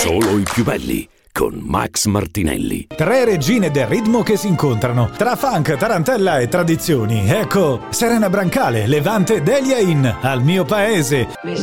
Solo i più belli con Max Martinelli. Tre regine del ritmo che si incontrano tra funk, tarantella e tradizioni. Ecco, Serena Brancale, Levante, Delia In, Al mio paese.